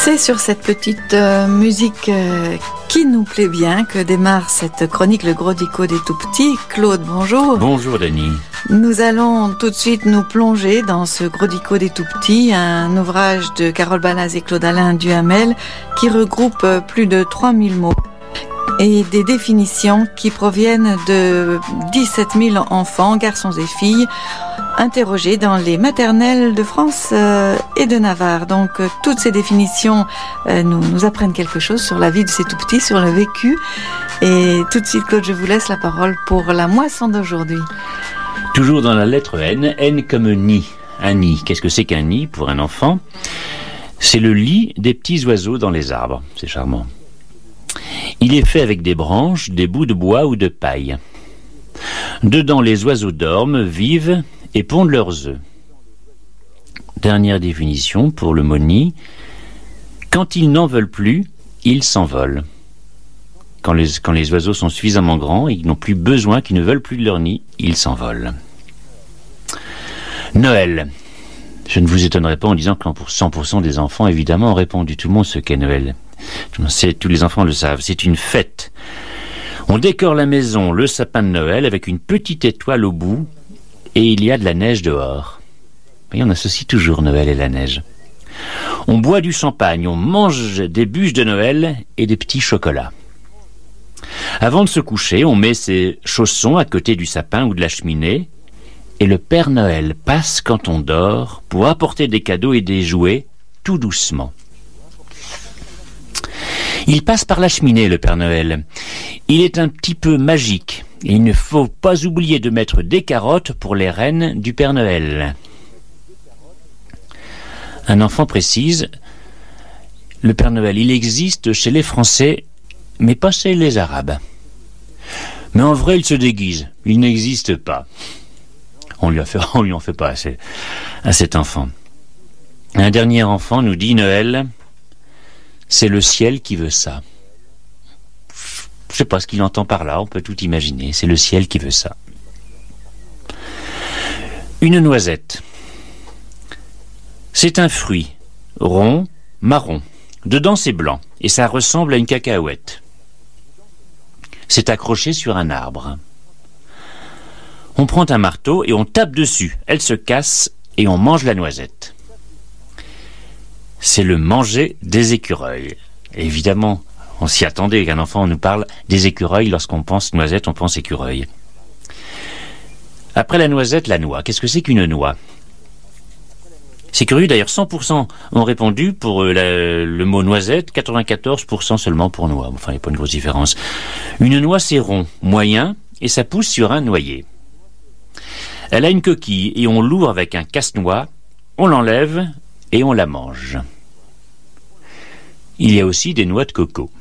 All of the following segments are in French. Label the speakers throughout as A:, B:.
A: C'est sur cette petite musique qui nous plaît bien que démarre cette chronique Le Gros Dico des Tout-Petits. Claude, bonjour.
B: Bonjour Denis.
A: Nous allons tout de suite nous plonger dans ce Gros Dico des Tout-Petits, un ouvrage de Carole Balaz et Claude-Alain Duhamel qui regroupe plus de 3000 mots et des définitions qui proviennent de 17 000 enfants, garçons et filles, interrogés dans les maternelles de France et de Navarre. Donc toutes ces définitions nous apprennent quelque chose sur la vie de ces tout-petits, sur le vécu. Et tout de suite, Claude, je vous laisse la parole pour la moisson d'aujourd'hui.
B: Toujours dans la lettre N, N comme nid. Un nid, qu'est-ce que c'est qu'un nid pour un enfant? C'est le lit des petits oiseaux dans les arbres. C'est charmant. Il est fait avec des branches, des bouts de bois ou de paille. Dedans, les oiseaux dorment, vivent et pondent leurs œufs. Dernière définition pour le mot nid. Quand ils n'en veulent plus, ils s'envolent. Quand les oiseaux sont suffisamment grands et qu'ils n'ont plus besoin, qu'ils ne veulent plus de leur nid, ils s'envolent. Noël. Je ne vous étonnerai pas en disant que pour 100% des enfants, évidemment, ont répondu. Tout le monde ce qu'est Noël. Tous les enfants le savent. C'est une fête. On décore la maison, le sapin de Noël, avec une petite étoile au bout, et il y a de la neige dehors. Et on associe toujours Noël et la neige. On boit du champagne, on mange des bûches de Noël et des petits chocolats. Avant de se coucher, on met ses chaussons à côté du sapin ou de la cheminée, et le Père Noël passe quand on dort pour apporter des cadeaux et des jouets tout doucement. Il passe par la cheminée, le Père Noël. Il est un petit peu magique. Et il ne faut pas oublier de mettre des carottes pour les reines du Père Noël. Un enfant précise, le Père Noël, il existe chez les Français, mais pas chez les Arabes. Mais en vrai, il se déguise. Il n'existe pas. On lui en fait pas assez à cet enfant. Un dernier enfant nous dit Noël, c'est le ciel qui veut ça. Je ne sais pas ce qu'il entend par là, on peut tout imaginer. C'est le ciel qui veut ça. Une noisette. C'est un fruit, rond, marron. Dedans c'est blanc, et ça ressemble à une cacahuète. C'est accroché sur un arbre. On prend un marteau et on tape dessus. Elle se casse et on mange la noisette. C'est le manger des écureuils. Et évidemment, on s'y attendait qu'un enfant nous parle des écureuils. Lorsqu'on pense noisette, on pense écureuil. Après la noisette, la noix. Qu'est-ce que c'est qu'une noix? C'est curieux, d'ailleurs, 100% ont répondu pour le mot noisette, 94% seulement pour noix. Enfin, il n'y a pas une grosse différence. Une noix, c'est rond, moyen, et ça pousse sur un noyer. Elle a une coquille, et on l'ouvre avec un casse-noix, on l'enlève, et on la mange. Il y a aussi des noix de coco.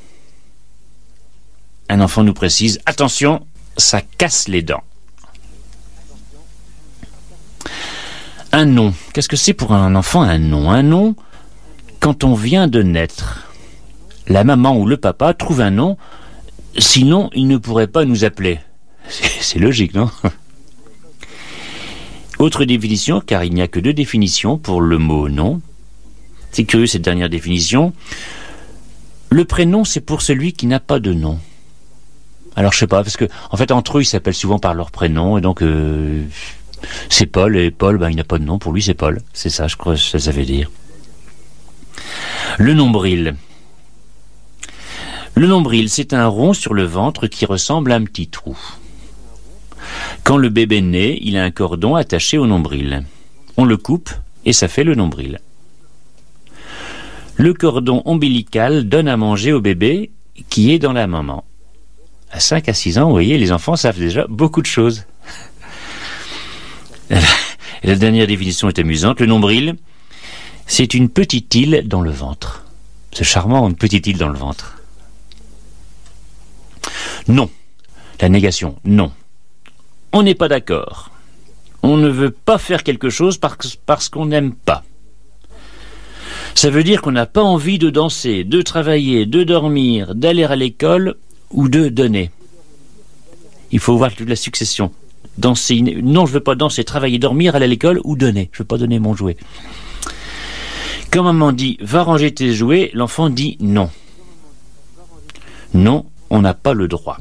B: Un enfant nous précise, attention, ça casse les dents. Un nom. Qu'est-ce que c'est pour un enfant un nom? Un nom, quand on vient de naître, la maman ou le papa trouve un nom, sinon il ne pourrait pas nous appeler. C'est logique, non? Autre définition, car il n'y a que 2 définitions pour le mot nom. C'est curieux cette dernière définition. Le prénom, c'est pour celui qui n'a pas de nom. Alors je sais pas, parce que en fait entre eux ils s'appellent souvent par leur prénom, et donc c'est Paul, et Paul, il n'a pas de nom, pour lui c'est Paul. C'est ça, je crois que ça veut dire. Le nombril. Le nombril, c'est un rond sur le ventre qui ressemble à un petit trou. Quand le bébé naît, il a un cordon attaché au nombril. On le coupe et ça fait le nombril. Le cordon ombilical donne à manger au bébé qui est dans la maman. À 5 à 6 ans, vous voyez, les enfants savent déjà beaucoup de choses. La dernière définition est amusante. Le nombril, c'est une petite île dans le ventre. C'est charmant, une petite île dans le ventre. Non. La négation, non. On n'est pas d'accord. On ne veut pas faire quelque chose parce qu'on n'aime pas. Ça veut dire qu'on n'a pas envie de danser, de travailler, de dormir, d'aller à l'école ou de donner. Il faut voir toute la succession. Danser, non, je ne veux pas danser, travailler, dormir, aller à l'école ou donner. Je ne veux pas donner mon jouet. Quand maman dit « va ranger tes jouets », l'enfant dit « non ». Non, on n'a pas le droit.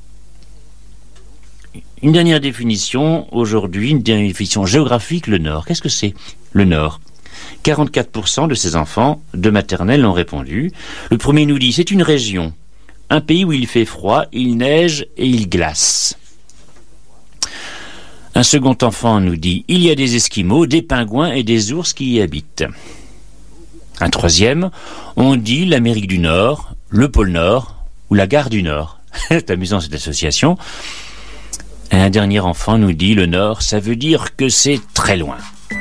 B: Une dernière définition, aujourd'hui, une dernière définition géographique, le Nord. Qu'est-ce que c'est, le Nord ? 44% de ces enfants de maternelle ont répondu. Le premier nous dit, c'est une région, un pays où il fait froid, il neige et il glace. Un second enfant nous dit, il y a des Esquimaux, des pingouins et des ours qui y habitent. Un troisième, on dit l'Amérique du Nord, le pôle Nord ou la gare du Nord. C'est amusant cette association. Un dernier enfant nous dit, le Nord, ça veut dire que c'est très loin.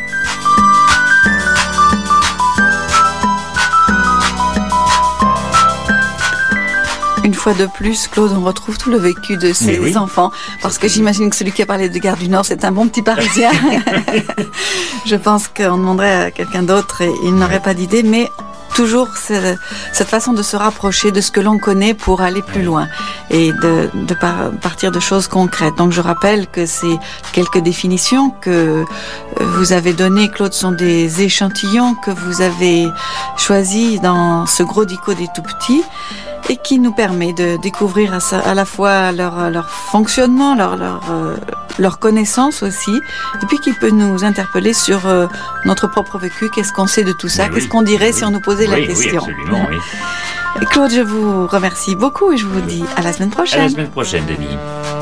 A: Une fois de plus, Claude, on retrouve tout le vécu de ces enfants, parce que j'imagine que celui qui a parlé de Gare du Nord, c'est un bon petit Parisien. Je pense qu'on demanderait à quelqu'un d'autre et il n'aurait pas d'idée, mais toujours cette façon de se rapprocher de ce que l'on connaît pour aller plus loin et de partir de choses concrètes. Donc je rappelle que ces quelques définitions que vous avez données, Claude, sont des échantillons que vous avez choisis dans ce gros dico des tout-petits et qui nous permet de découvrir à la fois leur fonctionnement, leur connaissance aussi, et puis qui peut nous interpeller sur notre propre vécu. Qu'est-ce qu'on sait de tout ça? Qu'est-ce qu'on dirait si on nous posait la question?
B: Oui, absolument, oui.
A: Et Claude, je vous remercie beaucoup et je vous dis à la semaine prochaine.
B: À la semaine prochaine, Denis.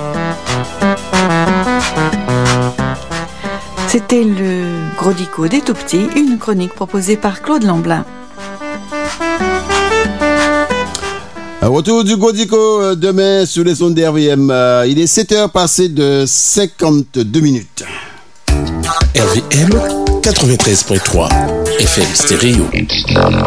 A: C'était le Gros Dico des Tout-Petits, une chronique proposée par Claude Lamblin.
C: Retour du Gros Dico demain sur les ondes d'RVM. Il est 7h passé de 52 minutes.
D: RVM 93.3 FM stéréo.